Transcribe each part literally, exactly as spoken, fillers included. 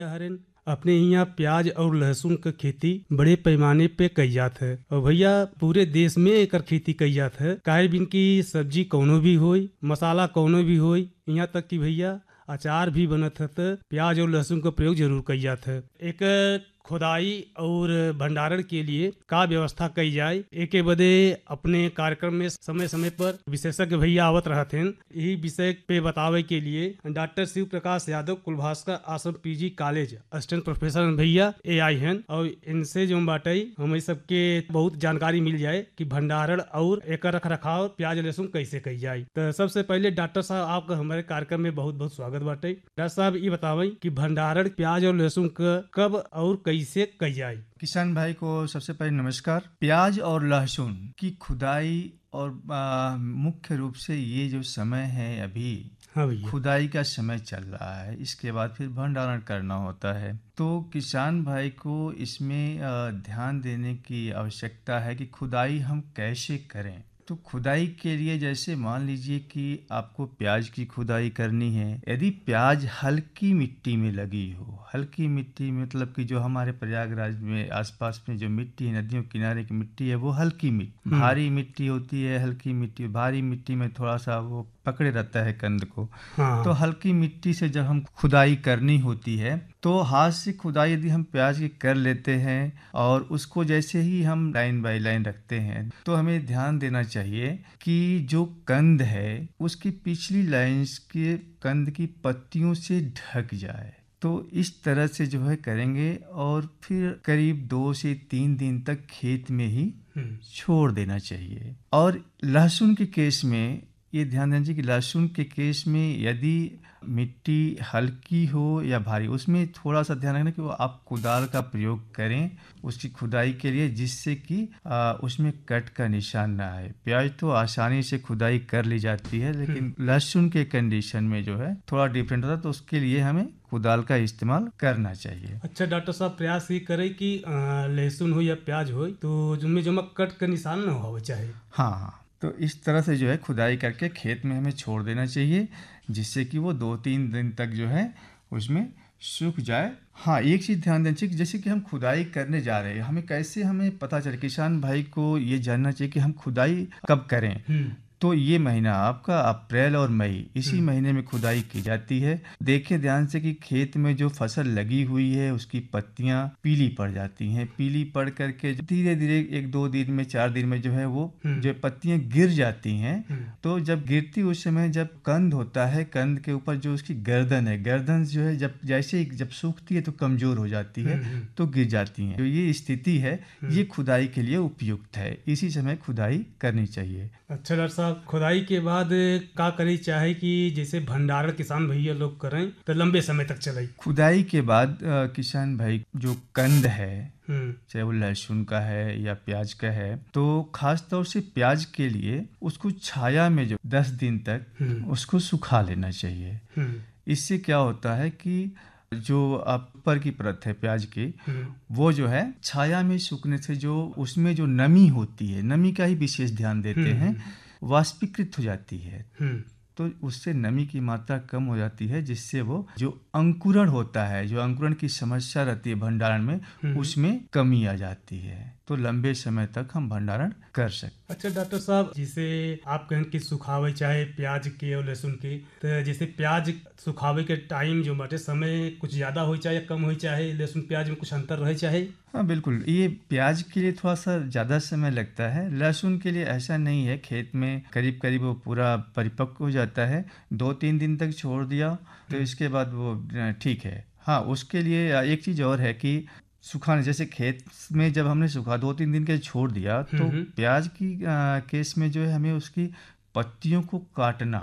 हरन अपने यहाँ प्याज और लहसुन क खेती बड़े पैमाने पे कई जात है और भैया पूरे देश में एकर खेती कई जात है। काहे बिन की सब्जी कौनो भी होई, मसाला कौनो भी होई, यहाँ तक कि भैया अचार भी बनत है त प्याज और लहसुन का प्रयोग जरूर कई जात है। एक खुदाई और भंडारण के लिए का व्यवस्था कई जाए, एके बदे अपने कार्यक्रम में समय समय पर विशेषज्ञ भैया आवत रहते हैं। यही विषय पे बतावे के लिए डॉक्टर शिव प्रकाश यादव कुलभास्कर आश्रम पीजी कॉलेज असिस्टेंट प्रोफेसर भैया ए आई हैं और इनसे जो बाटे हमें सबके बहुत जानकारी मिल जाए कि भंडारण और एक रख रखाव प्याज लहसुन कैसे कई जाए। तो सबसे पहले डॉक्टर साहब आपका हमारे कार्यक्रम में बहुत बहुत स्वागत बाटे। डॉक्टर साहब ये बतावें कि भंडारण प्याज और लहसुन का कब और कैसे कई जाए। किसान भाई को सबसे पहले नमस्कार। प्याज और लहसुन की खुदाई और आ, मुख्य रूप से ये जो समय है अभी हाँ भैया, खुदाई का समय चल रहा है, इसके बाद फिर भंडारण करना होता है। तो किसान भाई को इसमें आ, ध्यान देने की आवश्यकता है कि खुदाई हम कैसे करें। तो खुदाई के लिए जैसे मान लीजिए कि आपको प्याज की खुदाई करनी है। यदि प्याज हल्की मिट्टी में लगी हो, हल्की मिट्टी मतलब कि जो हमारे प्रयागराज में आसपास में जो मिट्टी है, नदियों किनारे की मिट्टी है, वो हल्की मिट्टी, भारी मिट्टी होती है हल्की मिट्टी। भारी मिट्टी में थोड़ा सा वो पकड़े रहता है कंद को। हाँ। तो हल्की मिट्टी से जब हम खुदाई करनी होती है तो हाथ से खुदाई यदि हम प्याज की कर लेते हैं और उसको जैसे ही हम लाइन बाय लाइन रखते हैं तो हमें ध्यान देना चाहिए कि जो कंद है उसकी पिछली लाइंस के कंद की पत्तियों से ढक जाए। तो इस तरह से जो है करेंगे और फिर करीब दो से तीन दिन तक खेत में ही छोड़ देना चाहिए। और लहसुन के केस में ये ध्यान देना चाहिए कि लहसुन के केस में यदि मिट्टी हल्की हो या भारी, उसमें थोड़ा सा ध्यान रखना कि वो आप कुदाल का प्रयोग करें उसकी खुदाई के लिए, जिससे कि आ, उसमें कट का निशान ना आए। प्याज तो आसानी से खुदाई कर ली जाती है, लेकिन लहसुन के कंडीशन में जो है थोड़ा डिफरेंट होता है, तो उसके लिए हमें कुदाल का इस्तेमाल करना चाहिए। अच्छा डॉक्टर साहब, प्रयास ये करे कि लहसुन हो या प्याज हो तो जिनमें जो कट का निशान ना हो चाहे। हाँ हाँ, तो इस तरह से जो है खुदाई करके खेत में हमें छोड़ देना चाहिए, जिससे कि वो दो तीन दिन तक जो है उसमें सूख जाए। हाँ, एक चीज़ ध्यान देना चाहिए, जैसे कि हम खुदाई करने जा रहे हैं, हमें कैसे हमें पता चले। किसान भाई को ये जानना चाहिए कि हम खुदाई कब करें। तो ये महीना आपका अप्रैल और मई, इसी महीने में खुदाई की जाती है। देखें ध्यान से कि खेत में जो फसल लगी हुई है उसकी पत्तियां पीली पड़ जाती हैं। पीली पड़ करके धीरे धीरे एक दो दिन में चार दिन में जो है वो जो पत्तियां गिर जाती हैं। तो जब गिरती उस समय जब कंद होता है, कंद के ऊपर जो उसकी गर्दन है, गर्दन जो है जब जैसे ही जब सूखती है तो कमजोर हो जाती है, तो गिर जाती हैं। तो ये स्थिति है, ये खुदाई के लिए उपयुक्त है, इसी समय खुदाई करनी चाहिए। अच्छा डॉक्टर साहब, खुदाई के बाद का करी चाहे कि जैसे भंडारण किसान भैया लोग करें तो लंबे समय तक चले। खुदाई के बाद आ, किसान भाई जो कंद है, चाहे वो लहसुन का है या प्याज का है, तो खास तौर से प्याज के लिए उसको छाया में जो दस दिन तक उसको सुखा लेना चाहिए। इससे क्या होता है कि जो आप ऊपर की परत है प्याज की, वो जो है छाया में सूखने से जो उसमें जो नमी होती है, नमी का ही विशेष ध्यान देते हैं, वाष्पीकृत हो जाती है। तो उससे नमी की मात्रा कम हो जाती है, जिससे वो जो अंकुरण होता है, जो अंकुरण की समस्या रहती है भंडारण में, उसमें कमी आ जाती है। तो लंबे समय तक हम भंडारण कर सकते। अच्छा डॉक्टर साहब, जैसे आप कहें कि सुखावे चाहे प्याज के और लहसुन के, तो जैसे प्याज सुखावे के टाइम जो बाटे समय कुछ ज्यादा हो चाहे कम हो चाहे, लहसुन प्याज में कुछ अंतर रहे चाहे। हाँ बिल्कुल, ये प्याज के लिए थोड़ा सा ज़्यादा समय लगता है, लहसुन के लिए ऐसा नहीं है। खेत में करीब करीब वो पूरा परिपक्व हो जाता है, दो तीन दिन तक छोड़ दिया तो इसके बाद वो ठीक है। हाँ, उसके लिए एक चीज़ और है कि सुखाने, जैसे खेत में जब हमने सूखा दो तीन दिन के छोड़ दिया, तो प्याज की आ, केस में जो है हमें उसकी पत्तियों को काटना,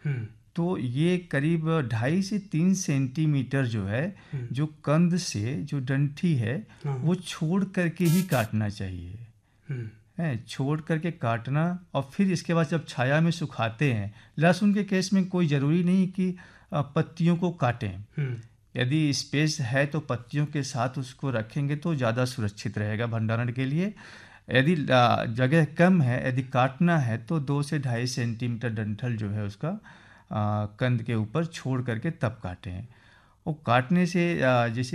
तो ये करीब ढाई से तीन सेंटीमीटर जो है जो कंद से जो डंठी है वो छोड़ करके ही काटना चाहिए है, छोड़ करके काटना। और फिर इसके बाद जब छाया में सुखाते हैं, लहसुन के केस में कोई ज़रूरी नहीं कि पत्तियों को काटें, यदि स्पेस है तो पत्तियों के साथ उसको रखेंगे तो ज़्यादा सुरक्षित रहेगा भंडारण के लिए। यदि जगह कम है, यदि काटना है तो दो से ढाई सेंटीमीटर डंठल जो है उसका आ, कंद के ऊपर छोड़ करके तब काटें। वो काटने से जैसे